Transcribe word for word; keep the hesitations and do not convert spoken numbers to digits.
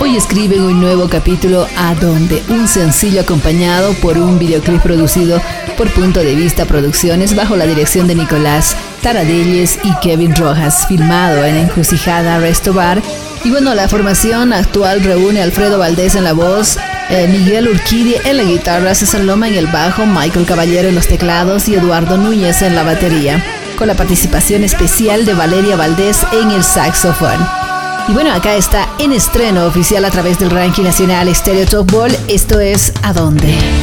Hoy escriben un nuevo capítulo ¿A dónde? Un sencillo acompañado por un videoclip producido por Punto de Vista Producciones bajo la dirección de Nicolás Taradelles y Kevin Rojas, filmado en Encrucijada Resto Bar. Y bueno, la formación actual reúne a Alfredo Valdés en la voz, eh, Miguel Urquidi en la guitarra, César Loma en el bajo, Michael Caballero en los teclados y Eduardo Núñez en la batería, con la participación especial de Valeria Valdés en el saxofón. Y bueno, acá está en estreno oficial a través del ranking nacional Stereo Top Ball. Esto es ¿A dónde?